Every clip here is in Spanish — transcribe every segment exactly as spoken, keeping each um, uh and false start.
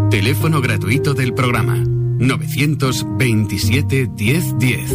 Teléfono gratuito del programa novecientos veintisiete diez diez.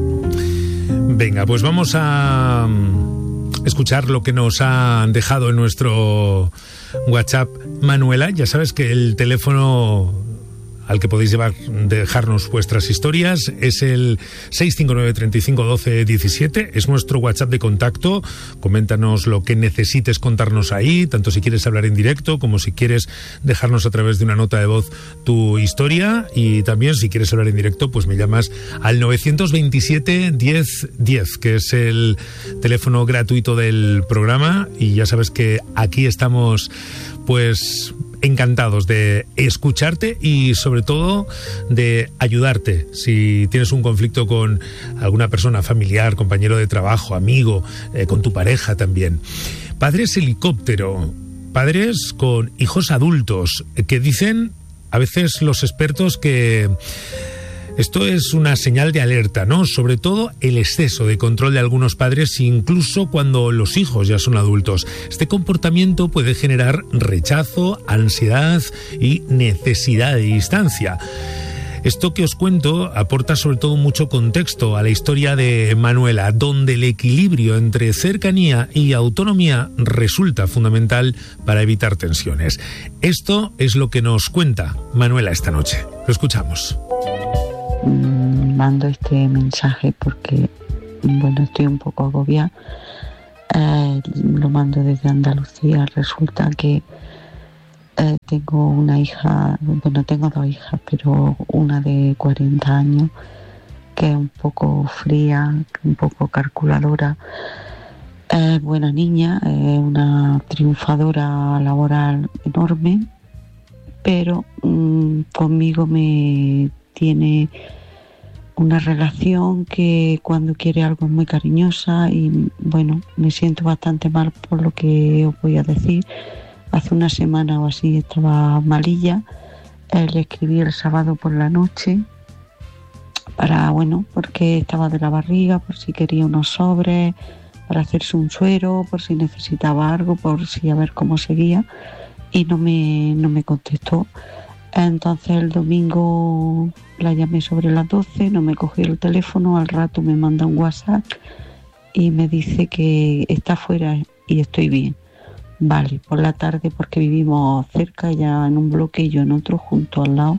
Venga, pues vamos a escuchar lo que nos han dejado en nuestro WhatsApp. Manuela, ya sabes que el teléfono al que podéis llevar, dejarnos vuestras historias es el seis cinco nueve, treinta y cinco, doce, diecisiete. Es nuestro WhatsApp de contacto. Coméntanos lo que necesites contarnos ahí, tanto si quieres hablar en directo como si quieres dejarnos a través de una nota de voz tu historia, y también si quieres hablar en directo pues me llamas al novecientos veintisiete diez diez, que es el teléfono gratuito del programa. Y ya sabes que aquí estamos pues encantados de escucharte y sobre todo de ayudarte si tienes un conflicto con alguna persona, familiar, compañero de trabajo, amigo, eh, con tu pareja también. Padres helicóptero, padres con hijos adultos, que dicen a veces los expertos que esto es una señal de alerta, ¿no? Sobre todo el exceso de control de algunos padres, incluso cuando los hijos ya son adultos. Este comportamiento puede generar rechazo, ansiedad y necesidad de distancia. Esto que os cuento aporta sobre todo mucho contexto a la historia de Manuela, donde el equilibrio entre cercanía y autonomía resulta fundamental para evitar tensiones. Esto es lo que nos cuenta Manuela esta noche. Lo escuchamos. Mando este mensaje porque, bueno, estoy un poco agobiada. Eh, lo mando desde Andalucía. Resulta que eh, tengo una hija, bueno, tengo dos hijas, pero una de cuarenta años, que es un poco fría, un poco calculadora. Es buena niña, es una triunfadora laboral enorme, pero mmm, conmigo me tiene una relación que cuando quiere algo es muy cariñosa y bueno, me siento bastante mal por lo que os voy a decir. Hace una semana o así estaba malilla, eh, le escribí el sábado por la noche para, bueno, porque estaba de la barriga, por si quería unos sobres, para hacerse un suero, por si necesitaba algo, por si a ver cómo seguía, y no me, no me contestó. Entonces el domingo la llamé sobre las doce, no me cogió el teléfono, al rato me manda un WhatsApp y me dice que está fuera y estoy bien. Vale, por la tarde, porque vivimos cerca, ya en un bloque y yo en otro, junto al lado.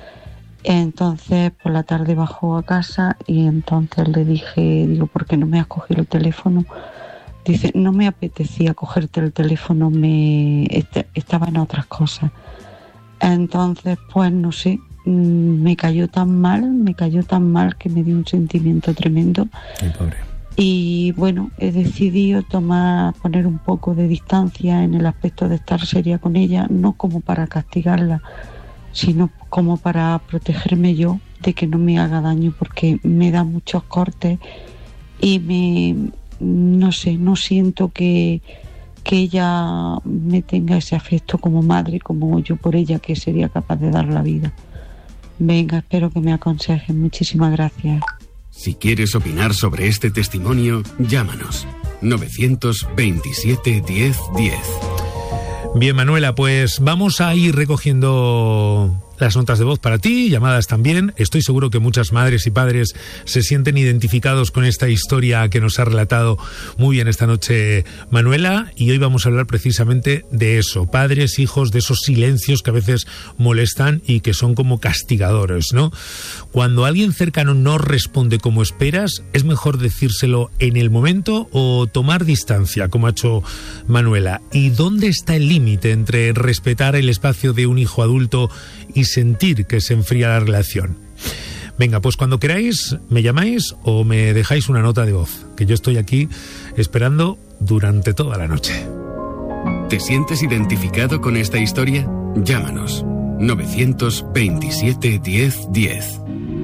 Entonces por la tarde bajó a casa y entonces le dije, digo, ¿por qué no me has cogido el teléfono? Dice, no me apetecía cogerte el teléfono, me est- estaba en otras cosas. Entonces, pues no sé, me cayó tan mal, me cayó tan mal que me dio un sentimiento tremendo. Ay, pobre. Y bueno, he decidido tomar, poner un poco de distancia en el aspecto de estar seria con ella, no como para castigarla, sino como para protegerme yo de que no me haga daño, porque me da muchos cortes y me, no sé, no siento que... que ella me tenga ese afecto como madre, como yo por ella, que sería capaz de dar la vida. Venga, espero que me aconsejen. Muchísimas gracias. Si quieres opinar sobre este testimonio, llámanos. novecientos veintisiete diez diez. Bien, Manuela, pues vamos a ir recogiendo las notas de voz para ti, llamadas también. Estoy seguro que muchas madres y padres se sienten identificados con esta historia que nos ha relatado muy bien esta noche Manuela, y hoy vamos a hablar precisamente de eso, padres, hijos, de esos silencios que a veces molestan y que son como castigadores, ¿no? Cuando alguien cercano no responde como esperas, ¿es mejor decírselo en el momento o tomar distancia, como ha hecho Manuela? ¿Y dónde está el límite entre respetar el espacio de un hijo adulto y sentir que se enfría la relación? Venga, pues cuando queráis me llamáis o me dejáis una nota de voz, que yo estoy aquí esperando durante toda la noche. ¿Te sientes identificado con esta historia? Llámanos. novecientos veintisiete diez diez.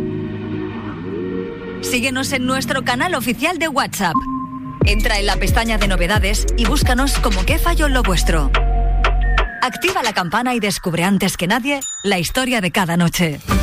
Síguenos en nuestro canal oficial de WhatsApp. Entra en la pestaña de novedades y búscanos como Qué Falló en Lo Vuestro. Activa la campana y descubre antes que nadie la historia de cada noche.